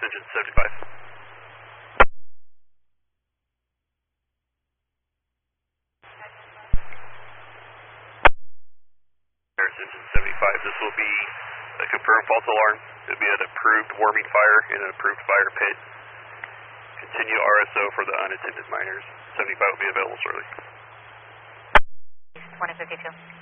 engine 75. There's engine 75. This will be a confirmed false alarm. It will be an approved warming fire in an approved fire pit. Continue RSO for the unattended miners. 75 will be available shortly. 2052.